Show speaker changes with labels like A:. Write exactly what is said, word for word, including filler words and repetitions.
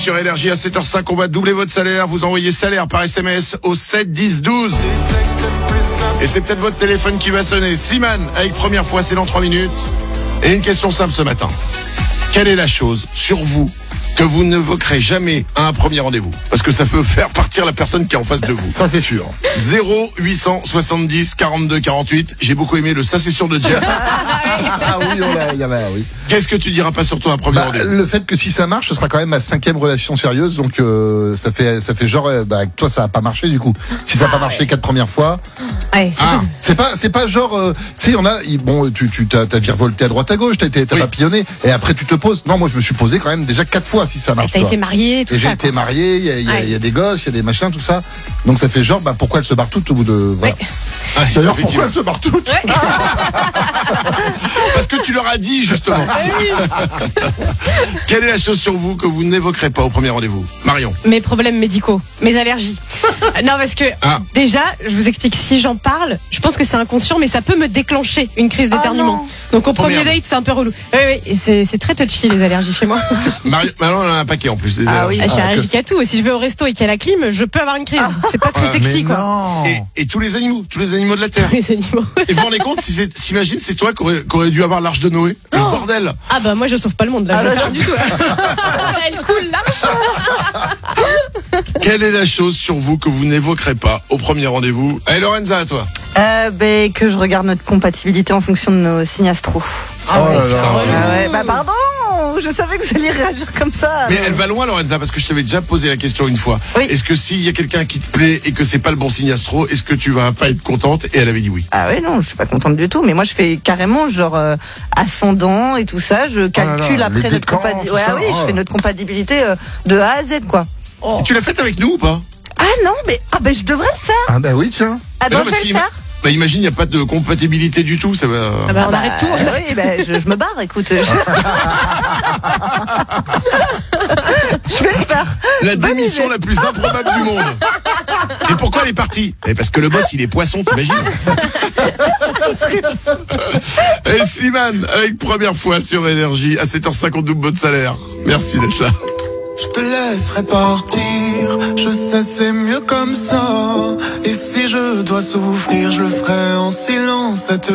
A: Sur Énergie à sept heures cinq, on va doubler votre salaire. Vous envoyez salaire par S M S au sept dix douze. Et c'est peut-être votre téléphone qui va sonner. Slimane, avec première fois, c'est dans trois minutes. Et une question simple ce matin. Quelle est la chose sur vous que vous n'évoquerez jamais à un premier rendez-vous? Parce que ça peut faire partir la personne qui est en face de vous.
B: Ça, c'est sûr.
A: zéro huit cent soixante-dix quarante-deux quarante-huit. J'ai beaucoup aimé le ça c'est sûr de Jeff.
B: Ah oui, on l'a, y avait, oui.
A: Qu'est-ce que tu diras pas sur toi à un premier
B: Bah,
A: rendez-vous?
B: le fait que si ça marche, ce sera quand même ma cinquième relation sérieuse, donc euh, ça fait ça fait genre, euh, bah, avec toi ça a pas marché du coup. Si ça a pas marché les quatre premières fois,
C: Ouais, c'est
A: Ah.
C: tout.
B: c'est pas c'est pas genre, euh, tu sais, on a, bon, tu tu t'as, t'as virevolté à droite à gauche, t'as été t'as
A: Oui.
B: papillonné, et après tu te poses. Non, moi je me suis posé quand même déjà quatre fois si ça marche.
C: T'as
B: tu
C: été
B: vois.
C: marié, tout
B: Et j'ai
C: ça.
B: été
C: quoi.
B: marié, il y a, y, a,
C: Ouais.
B: y a des gosses, il y a des machins, tout ça. Donc ça fait genre, bah pourquoi elle se barre toute au bout de. Voilà.
C: Ouais.
A: Ah,
B: D'ailleurs, pourquoi
A: effectivement.
B: elle se barre toute?
A: Parce que tu leur as dit justement. Quelle est la chose sur vous que vous n'évoquerez pas au premier rendez-vous? Marion.
C: Mes problèmes médicaux, mes allergies. Non, parce que
A: Ah.
C: déjà, je vous explique, si j'en parle, je pense que c'est inconscient, mais ça peut me déclencher une crise d'éternuement. Donc au premier
A: merde.
C: date, c'est un peu relou. Oui, oui, et c'est, c'est très touchy les allergies chez moi.
A: Marion, Marion, elle en a un paquet en plus. Des
B: Ah
A: allergies.
B: oui.
C: Ah, je suis
B: Ah,
C: allergique à tout. Et si je vais au resto et qu'il y a la clim, je peux avoir une crise. C'est pas très
A: Voilà.
C: sexy,
B: Mais
C: quoi.
B: non.
A: Et, et tous les animaux, tous les animaux de la Terre.
C: Les animaux.
A: Et vous vous rendez compte, si c'est, s'imagine, c'est toi qui aurais, qui aurais dû avoir l'arche de Noé. Le
C: Oh.
A: bordel.
C: Ah bah moi je sauve pas le monde là,
B: Ah,
C: je vais
B: là,
C: faire du tout. Elle coule l'arche.
A: Quelle est la chose sur vous que vous n'évoquerez pas au premier rendez-vous? Allez, Lorenza, à toi.
D: Euh, ben, que je regarde notre compatibilité en fonction de nos signes astro.
B: Oh là là.
D: Ah ouais, bah pardon, je savais que vous alliez réagir comme ça.
A: Mais elle va loin, Lorenza, parce que je t'avais déjà posé la question une fois.
D: Oui.
A: Est-ce que s'il y a quelqu'un qui te plaît et que c'est pas le bon signe astro, est-ce que tu vas pas être contente? Et elle avait dit oui.
D: Ah ouais, non, je suis pas contente du tout. Mais moi, je fais carrément genre euh, ascendant et tout ça. Je calcule
B: là,
D: après
B: les
D: notre
B: décans,
D: compatibilité.
B: tout
D: Ouais,
B: ça,
D: oui,
B: oh.
D: je fais notre compatibilité euh, de A à Z, quoi.
A: Et tu l'as faite avec nous ou pas?
D: Ah non, mais ah ben je devrais le faire.
B: Ah bah oui, tiens.
D: Ah
A: Mais
D: ben
A: non,
D: je
A: parce
D: vais le
A: qu'il-
D: faire.
A: Bah imagine, il n'y a pas de compatibilité du tout, ça va...
C: Ah bah on
D: Ah bah,
C: arrête tout.
D: euh, oui, ben je, je me barre. Écoute, je, je vais le faire.
A: La
D: Bonne
A: démission
D: idée.
A: la plus improbable du monde. Et pourquoi elle est partie? Eh, parce que le boss, il est poisson, t'imagines? Et Slimane, avec première fois sur Énergie, à sept heures cinquante, double votre salaire. Merci d'être là.
E: Je te laisserai partir, je sais c'est mieux comme ça. Et si je dois souffrir, je le ferai en silence. Ça te